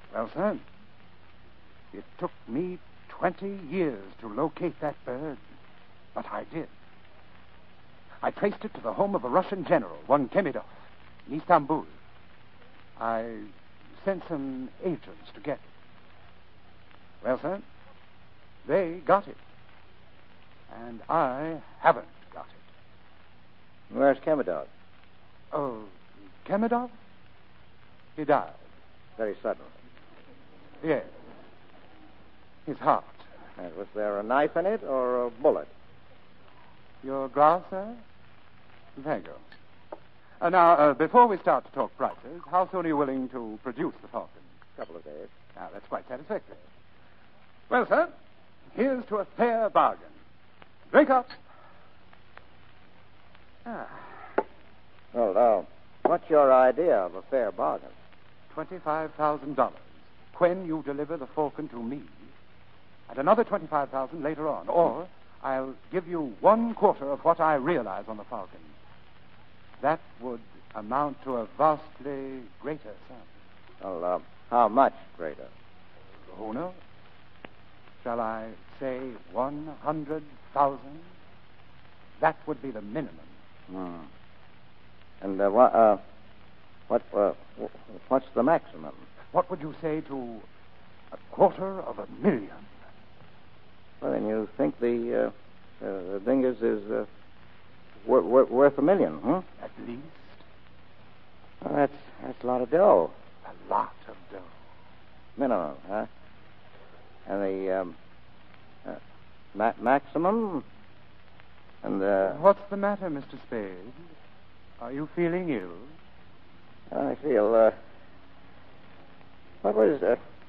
Well, sir, it took me 20 years to locate that bird, but I did. I traced it to the home of a Russian general, one Kemidov, in Istanbul. I sent some agents to get it. Well, sir, they got it. And I haven't got it. Where's Kemidov? Oh, Kemidov? He died. Very suddenly. Yes. His heart. And was there a knife in it or a bullet? Your glass, sir? Thank you. Now, before we start to talk prices, how soon are you willing to produce the falcon? A couple of days. Now, that's quite satisfactory. Well, sir, here's to a fair bargain. Drink up. Well, what's your idea of a fair bargain? $25,000 when you deliver the falcon to me, and another $25,000 later on. Or I'll give you 1/4 of what I realize on the falcon. That would amount to a vastly greater sum. Well, how much greater? Who knows? Shall I say 100,000? That would be the minimum. And what's the maximum? What would you say to 250,000? Well, then you think the thing is worth $1 million, huh? At least. Well, that's a lot of dough. A lot of dough. Minimum, huh? And the maximum? And What's the matter, Mr. Spade? Are you feeling ill? I feel. What was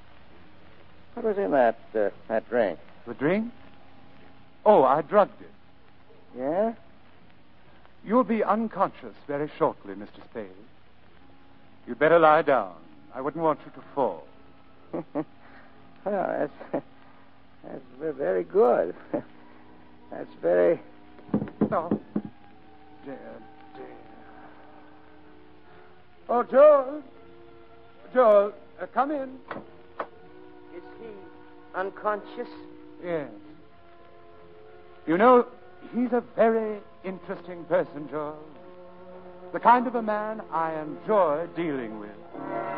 in that drink? The drink? Oh, I drugged it. Yeah? You'll be unconscious very shortly, Mr. Spade. You'd better lie down. I wouldn't want you to fall. Well, that's very good. That's very... Oh, dear. Oh, Joel. Joel, come in. Is he unconscious? Yes. You know, he's a very interesting person, Joel. The kind of a man I enjoy dealing with.